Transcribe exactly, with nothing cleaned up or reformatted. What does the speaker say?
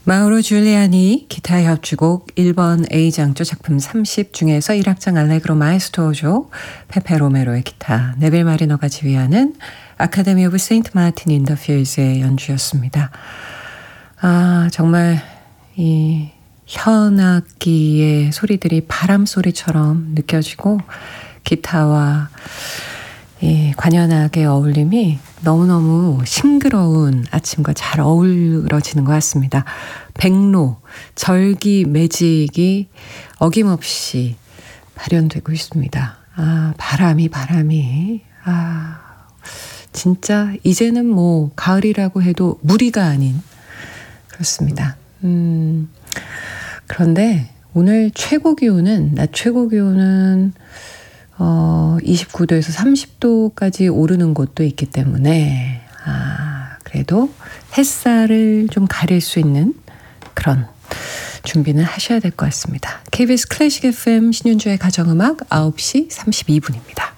마우로 줄리아니 기타 협주곡 일 번 A장조 작품 삼십 중에서 일 악장 알레그로 마에스토조 페페 로메로의 기타, 네빌 마리너가 지휘하는 아카데미 오브 세인트 마틴 인 더 필즈의 연주였습니다. 아, 정말 이 현악기의 소리들이 바람 소리처럼 느껴지고 기타와 이 관현악의 어울림이 너무너무 싱그러운 아침과 잘 어우러지는 것 같습니다. 백로, 절기, 매직이 어김없이 발현되고 있습니다. 아, 바람이 바람이 아, 진짜 이제는 뭐 가을이라고 해도 무리가 아닌 그렇습니다. 음, 그런데 오늘 최고 기온은 낮 최고 기온은 어, 이십구 도에서 삼십 도까지 오르는 곳도 있기 때문에 아, 그래도 햇살을 좀 가릴 수 있는 그런 준비는 하셔야 될 것 같습니다. 케이비에스 클래식 에프엠 신윤주의 가정음악 아홉 시 삼십이 분입니다.